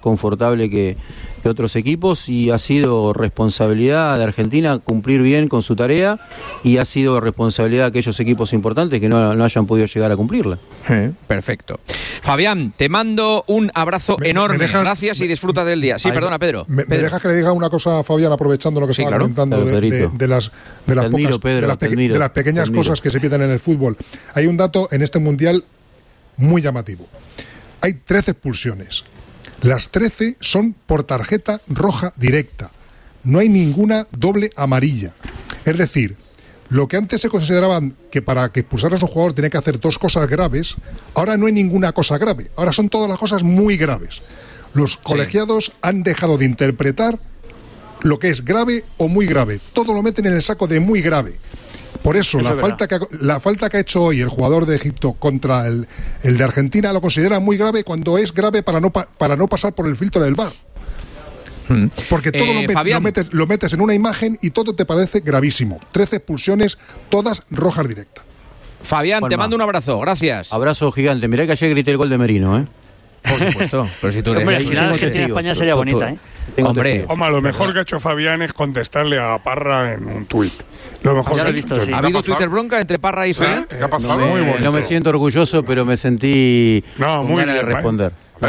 confortable que otros equipos, y ha sido responsabilidad de Argentina cumplir bien con su tarea, y ha sido responsabilidad de aquellos equipos importantes que no hayan podido llegar a cumplirla. Perfecto. Fabián, te mando un abrazo enorme. Gracias y disfruta del día. Sí, perdona, Pedro. ¿Me dejas que le diga una cosa a Fabián, aprovechando lo que estaba comentando de las pequeñas cosas que se pierden en el fútbol? Hay un dato en este Mundial muy llamativo. Hay 13 expulsiones. Las 13 son por tarjeta roja directa. No hay ninguna doble amarilla. Es decir, lo que antes se consideraban que para que expulsaras a un jugador tenía que hacer 2 cosas graves, ahora no hay ninguna cosa grave. Ahora son todas las cosas muy graves. Los colegiados han dejado de interpretar lo que es grave o muy grave. Todo lo meten en el saco de muy grave. Por eso la falta que ha hecho hoy el jugador de Egipto contra el de Argentina lo considera muy grave, cuando es grave para no pasar por el filtro del VAR. Porque todo lo metes en una imagen y todo te parece gravísimo. 13 expulsiones, todas rojas directas. Fabián, Juanma, te mando un abrazo, gracias. Abrazo gigante. Mirá que ayer grité el gol de Merino, ¿eh? Por supuesto. Pero si tú eres al final Argentina-España sería bonita, ¿eh? Hombre, lo mejor que ha hecho Fabián es contestarle a Parra en un tuit. Lo mejor que ha visto, sí. ¿Ha habido Twitter bronca entre Parra y Fabián? ¿Qué ha pasado? No me siento orgulloso, pero me sentí con ganas de responder.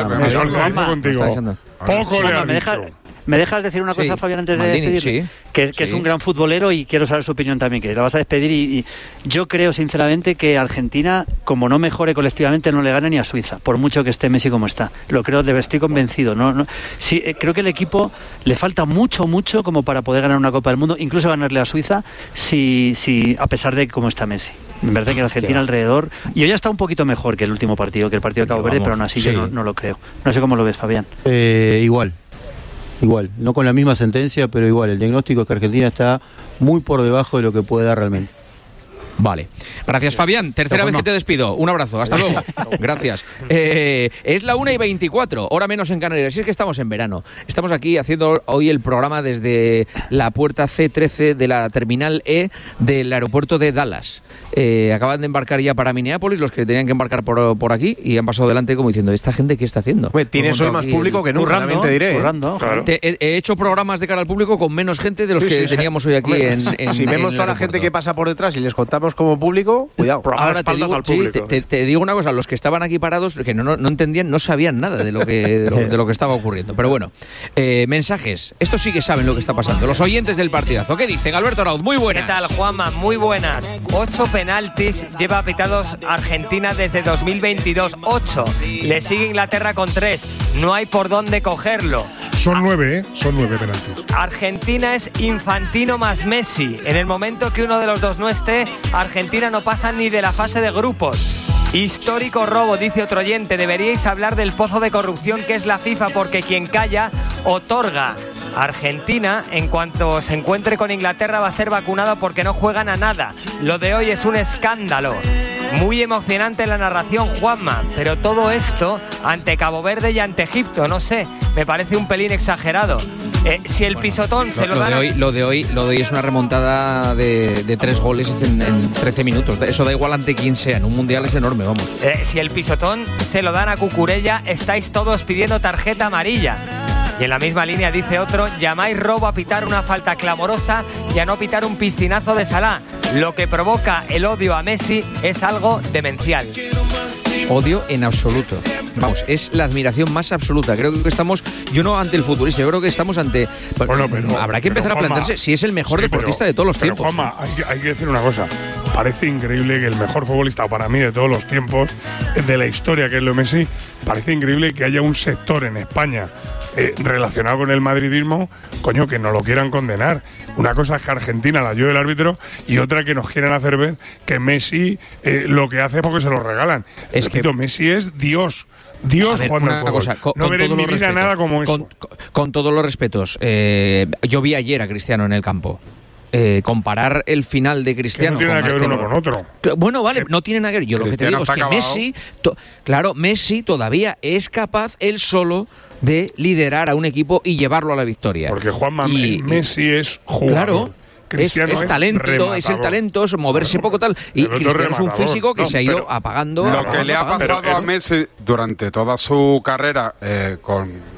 Poco le ha dicho. ¿Me dejas decir una cosa, Fabián, antes de despedirle? Que es un gran futbolero y quiero saber su opinión también, que la vas a despedir y yo creo sinceramente que Argentina, como no mejore colectivamente, no le gana ni a Suiza, por mucho que esté Messi como está. Lo creo, estoy convencido. Sí, creo que el equipo le falta mucho como para poder ganar una Copa del Mundo, incluso ganarle a Suiza, a pesar de cómo está Messi. En verdad que Argentina alrededor... Y hoy ya está un poquito mejor que el último partido, que el partido de Cabo Verde, pero aún así yo no lo creo. No sé cómo lo ves, Fabián. Igual, no con la misma sentencia, pero igual. El diagnóstico es que Argentina está muy por debajo de lo que puede dar realmente. Vale. Gracias, Fabián. Tercera vez que te despido. Un abrazo. Hasta luego. Gracias. Es la 1:24, hora menos en Canarias. Si es que estamos en verano. Estamos aquí haciendo hoy el programa desde la puerta C13 de la Terminal E del aeropuerto de Dallas. Acaban de embarcar ya para Minneapolis los que tenían que embarcar por aquí y han pasado delante como diciendo, ¿esta gente qué está haciendo? Tienes hoy más público que nunca, también te diré. Claro. He hecho programas de cara al público con menos gente de los que teníamos hoy aquí si vemos toda la gente que pasa por detrás y les contamos como público, cuidado. Ahora te digo una cosa, los que estaban aquí parados, que no entendían, no sabían nada de lo que estaba ocurriendo. Pero bueno, mensajes. Estos sí que saben lo que está pasando. Los oyentes del partidazo. ¿Qué dicen? Alberto Arauz, muy buenas. ¿Qué tal, Juanma? Muy buenas. 8 penaltis lleva pitados Argentina desde 2022. 8. Le sigue Inglaterra con 3. No hay por dónde cogerlo. Son 9, Son 9 penaltis. Argentina es Infantino más Messi. En el momento que uno de los dos no esté, Argentina no pasa ni de la fase de grupos. Histórico robo, dice otro oyente. Deberíais hablar del pozo de corrupción que es la FIFA, porque quien calla, otorga. Argentina, en cuanto se encuentre con Inglaterra, va a ser vacunada porque no juegan a nada. Lo de hoy es un escándalo. Muy emocionante la narración, Juanma, pero todo esto ante Cabo Verde y ante Egipto, no sé, me parece un pelín exagerado. Si el pisotón se lo da... Lo de hoy es una remontada de 3 goles en 13 minutos. Eso da igual ante quien sea, en un mundial es enorme, vamos. Si el pisotón se lo dan a Cucurella, estáis todos pidiendo tarjeta amarilla. Y en la misma línea dice otro, llamáis robo a pitar una falta clamorosa y a no pitar un piscinazo de Salah. Lo que provoca el odio a Messi es algo demencial. Odio en absoluto. Vamos, es la admiración más absoluta. Creo que estamos, yo no ante el futbolista, yo creo que estamos ante... Bueno, habrá que empezar a plantearse si es el mejor deportista de todos los tiempos. Juanma, hay que decir una cosa. Parece increíble que el mejor futbolista para mí de todos los tiempos, de la historia, que es Leo Messi, parece increíble que haya un sector en España relacionado con el madridismo, coño, que no lo quieran condenar. Una cosa es que Argentina la lleve el árbitro y otra que nos quieren hacer ver que Messi lo que hace es porque se lo regalan. Es que Messi es Dios. Dios jugando al fútbol. No veré en mi vida nada como eso. Con todos los respetos, yo vi ayer a Cristiano en el campo. Comparar el final de Cristiano que no tiene nada que ver uno con otro. Bueno, vale, no tiene nada que ver. Yo Cristiano, lo que te digo es que Messi todavía es capaz él solo de liderar a un equipo y llevarlo a la victoria. Porque Juanma, Messi es jugador. Claro. Cristiano es talento, es el talento, es moverse poco tal. Y Cristiano es un físico que se ha ido apagando. Lo que le ha pasado a Messi durante toda su carrera con